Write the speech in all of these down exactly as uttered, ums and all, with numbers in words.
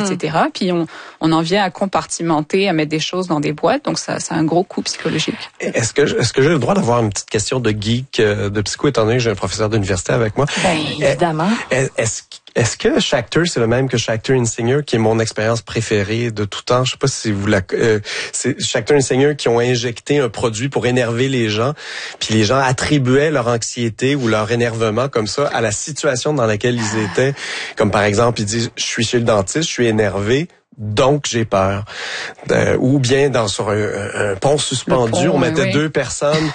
et cetera. Puis on, on en vient à compartimenter, à mettre des choses dans des boîtes. Donc ça, c'est un gros coup psychologique. Est-ce que, est-ce que j'ai le droit d'avoir une petite question de geek, de psycho, étant donné que j'ai un professeur d'université avec moi? Ben, évidemment. Est-ce Est-ce que Schachter, c'est le même que Schachter Insinger, qui est mon expérience préférée de tout temps? Je sais pas si vous la... Euh, c'est Schachter Insinger qui ont injecté un produit pour énerver les gens, puis les gens attribuaient leur anxiété ou leur énervement comme ça à la situation dans laquelle ils étaient. Comme par exemple, ils disent, je suis chez le dentiste, je suis énervé, donc j'ai peur. Euh, ou bien dans sur un, un pont suspendu, pont, on mettait oui. deux personnes.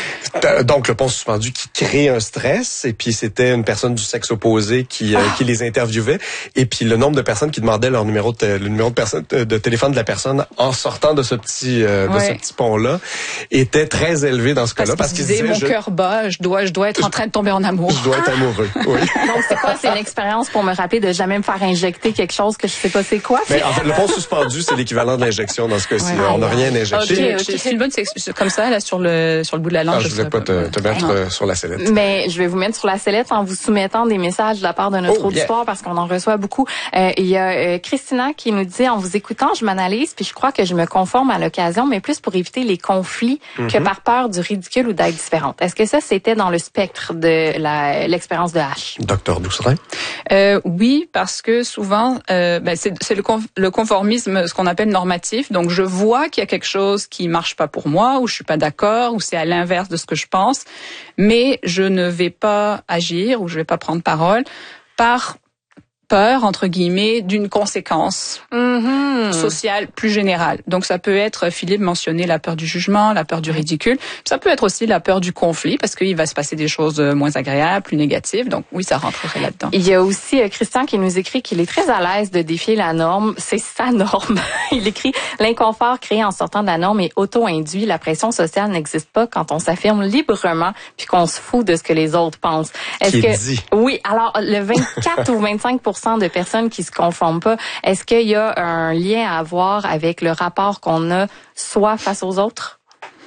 Donc le pont suspendu qui crée un stress, et puis c'était une personne du sexe opposé qui euh, qui les interviewait, et puis le nombre de personnes qui demandaient leur numéro de le numéro de personne de téléphone de la personne en sortant de ce petit euh, de ouais. ce petit pont là était très élevé dans ce cas-là, parce, parce qu'ils disaient mon je, cœur bat, je dois je dois être en train de tomber en amour. Je dois être amoureux. Oui. Donc c'est quoi, c'est une expérience pour me rappeler de jamais me faire injecter quelque chose que je sais pas c'est quoi. Mais en fait, le pont suspendu, c'est l'équivalent de l'injection dans ce cas-ci. Ouais. On n'a rien injecté. Okay, okay. C'est une bonne c'est comme ça là sur le sur le bout de la langue. Ah, je voulais pas te, te mettre euh, sur la sellette. Mais je vais vous mettre sur la sellette en vous soumettant des messages de la part de notre oh, auditoire, yeah. parce qu'on en reçoit beaucoup. Euh, il y a euh, Christina qui nous dit, en vous écoutant, je m'analyse puis je crois que je me conforme à l'occasion, mais plus pour éviter les conflits mm-hmm. que par peur du ridicule ou d'être différente. Est-ce que ça, c'était dans le spectre de la, l'expérience de H? Docteur Doucerin? Euh, oui, parce que souvent, euh, ben c'est, c'est le, conf, le conformisme, ce qu'on appelle normatif. Donc, je vois qu'il y a quelque chose qui marche pas pour moi, ou je suis pas d'accord, ou c'est à l'inverse de ce que je pense, mais je ne vais pas agir ou je vais pas prendre parole par peur, entre guillemets, d'une conséquence mm-hmm. sociale plus générale. Donc, ça peut être, Philippe mentionnait la peur du jugement, la peur du ridicule. Ça peut être aussi la peur du conflit, parce qu'il va se passer des choses moins agréables, plus négatives. Donc, oui, ça rentrerait là-dedans. Il y a aussi euh, Christian qui nous écrit qu'il est très à l'aise de défier la norme. C'est sa norme. Il écrit « L'inconfort créé en sortant de la norme est auto-induit. La pression sociale n'existe pas quand on s'affirme librement puis qu'on se fout de ce que les autres pensent. » Est-ce qui que dit? Oui, alors le vingt-quatre ou vingt-cinq pour cent de personnes qui se conforment pas, est-ce qu'il y a un lien à avoir avec le rapport qu'on a soi face aux autres?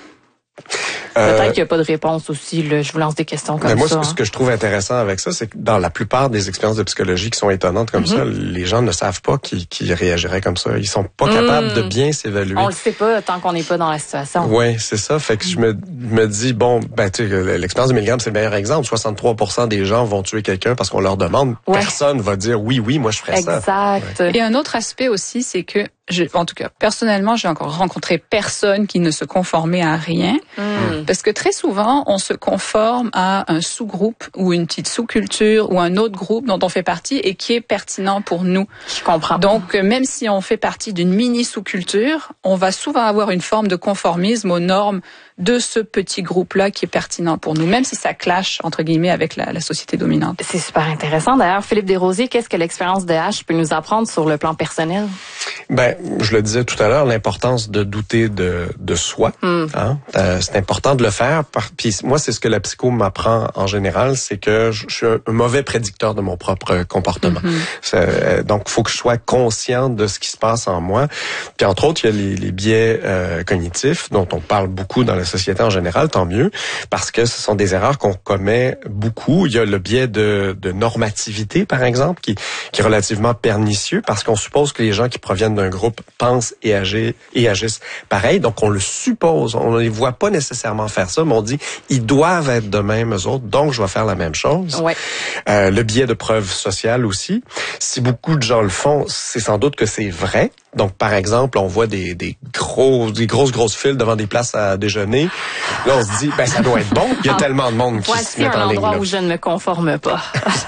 Peut-être euh, qu'il n'y a pas de réponse aussi. Là. Je vous lance des questions comme mais moi, ça. Moi, ce, hein. ce que je trouve intéressant avec ça, c'est que dans la plupart des expériences de psychologie qui sont étonnantes comme mm-hmm. ça, les gens ne savent pas qu'ils, qu'ils réagiraient comme ça. Ils sont pas mm. capables de bien s'évaluer. On le sait pas tant qu'on n'est pas dans la situation. Oui, c'est ça. Fait que mm. je me, me dis, bon, ben tu sais, l'expérience de Milgram, c'est le meilleur exemple. soixante-trois pour cent des gens vont tuer quelqu'un parce qu'on leur demande. Ouais. Personne va dire oui, oui, moi je ferais exact. ça. Exact. Ouais. Et un autre aspect aussi, c'est que Je, en tout cas, personnellement, j'ai encore rencontré personne qui ne se conformait à rien. Mm. Parce que très souvent, on se conforme à un sous-groupe ou une petite sous-culture ou un autre groupe dont on fait partie et qui est pertinent pour nous. Je comprends. Donc, même si on fait partie d'une mini-sous-culture, on va souvent avoir une forme de conformisme aux normes de ce petit groupe-là qui est pertinent pour nous, même si ça clash, entre guillemets, avec la, la société dominante. C'est super intéressant. D'ailleurs, Philippe Desrosiers, qu'est-ce que l'expérience de H peut nous apprendre sur le plan personnel? Ben, je le disais tout à l'heure, l'importance de douter de, de soi. Mm. Hein? Euh, c'est important de le faire. Puis moi, c'est ce que la psycho m'apprend en général, c'est que je, je suis un mauvais prédicteur de mon propre comportement. Mm-hmm. Euh, donc, il faut que je sois conscient de ce qui se passe en moi. Puis entre autres, il y a les, les biais euh, cognitifs dont on parle beaucoup dans la société en général, tant mieux, parce que ce sont des erreurs qu'on commet beaucoup. Il y a le biais de, de normativité, par exemple, qui, qui est relativement pernicieux, parce qu'on suppose que les gens qui proviennent d'un groupe pensent et agissent, et agissent pareil. Donc, on le suppose. On ne les voit pas nécessairement faire ça, mais on dit, ils doivent être de même, eux autres, donc je vais faire la même chose. Ouais. Euh, le biais de preuve sociale aussi. Si beaucoup de gens le font, c'est sans doute que c'est vrai. Donc, par exemple, on voit des, des gros, des grosses, grosses files devant des places à déjeuner. Là, on se dit, ben, ça doit être bon. Il y a ah, tellement de monde qui se met en ligne. Voici un endroit où je ne me conforme pas.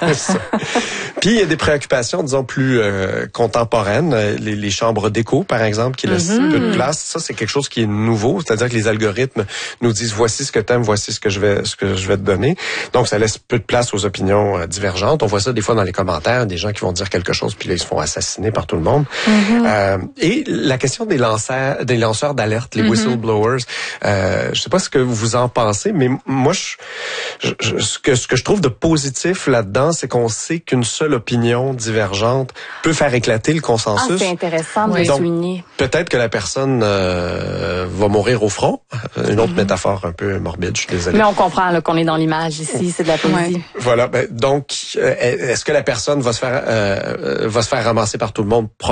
Puis, il y a des préoccupations, disons, plus euh, contemporaines. Les, les chambres d'écho, par exemple, qui laissent mm-hmm. peu de place. Ça, c'est quelque chose qui est nouveau. C'est-à-dire que les algorithmes nous disent, voici ce que t'aimes, voici ce que je vais, ce que je vais te donner. Donc, ça laisse peu de place aux opinions euh, divergentes. On voit ça des fois dans les commentaires, des gens qui vont dire quelque chose, puis là, ils se font assassiner par tout le monde. Mm-hmm. Euh, Et la question des lanceurs, des lanceurs d'alerte, les mm-hmm. whistleblowers, euh, je sais pas ce que vous en pensez, mais moi, je, je, ce que ce que je trouve de positif là-dedans, c'est qu'on sait qu'une seule opinion divergente peut faire éclater le consensus. Ah, c'est intéressant de le souligner. Peut-être que la personne euh, va mourir au front. Une autre mm-hmm. métaphore un peu morbide, je suis désolé. Mais on comprend là, qu'on est dans l'image ici, c'est de la poésie. Ouais. Voilà. Ben, donc, est-ce que la personne va se faire euh, va se faire ramasser par tout le monde?